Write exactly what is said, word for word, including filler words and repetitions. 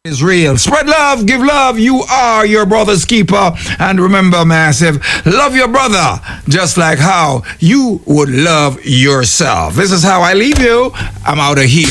is real. Spread love, give love. You are your brother's keeper. And remember, massive, love your brother just like how you would love yourself. This is how I leave you. I'm out of here.